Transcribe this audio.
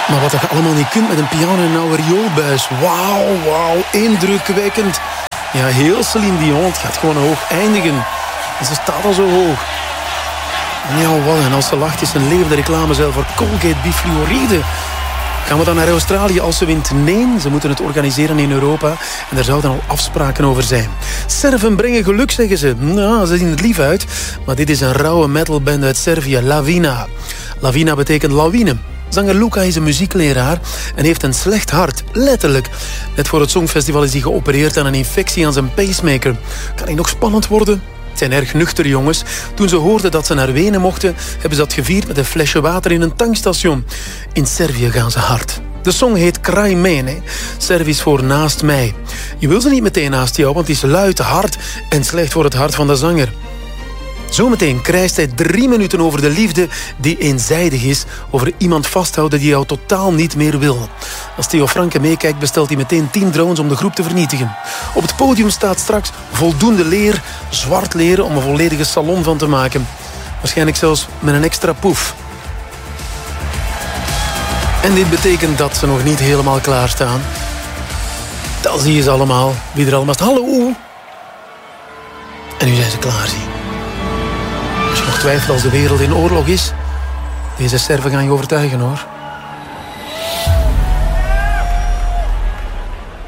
Maar wat je allemaal niet kunt met een piano en een oude rioolbuis. Wauw, indrukwekkend. Ja, heel Céline Dion, het gaat gewoon hoog eindigen. En ze staat al zo hoog. Ja, wat, en als ze lacht is een levende reclamecel voor Colgate Bifluoride. Gaan we dan naar Australië als ze wint? Nee, ze moeten het organiseren in Europa. En daar zouden al afspraken over zijn. Serven brengen geluk, zeggen ze. Nou, ze zien het lief uit. Maar dit is een rauwe metalband uit Servië, Lavina. Lavina betekent lawine. Zanger Luca is een muziekleraar en heeft een slecht hart, letterlijk. Net voor het Songfestival is hij geopereerd aan een infectie aan zijn pacemaker. Kan hij nog spannend worden? Het zijn erg nuchter, jongens. Toen ze hoorden dat ze naar Wenen mochten, hebben ze dat gevierd met een flesje water in een tankstation. In Servië gaan ze hard. De song heet Kraj mene, Servisch voor naast mij. Je wil ze niet meteen naast jou, want het is luid, hard en slecht voor het hart van de zanger. Zometeen krijst hij 3 minuten over de liefde die eenzijdig is, over iemand vasthouden die jou totaal niet meer wil. Als Theo Franke meekijkt, bestelt hij meteen 10 drones om de groep te vernietigen. Op het podium staat straks voldoende leer, zwart leren om een volledige salon van te maken. Waarschijnlijk zelfs met een extra poef. En dit betekent dat ze nog niet helemaal klaarstaan. Dan zie je ze allemaal, wie er allemaal staat. Hallo! En nu zijn ze klaar, zie. Als je nog twijfelt als de wereld in oorlog is, deze Serven gaan je overtuigen, hoor.